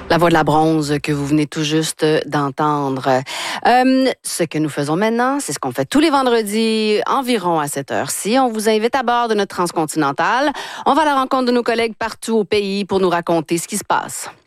La voix de la bronze que vous venez tout juste d'entendre. Ce que nous faisons maintenant, c'est ce qu'on fait tous les vendredis environ à cette heure-ci. On vous invite à bord de notre transcontinentale. On va à la rencontre de nos collègues partout au pays pour nous raconter ce qui se passe.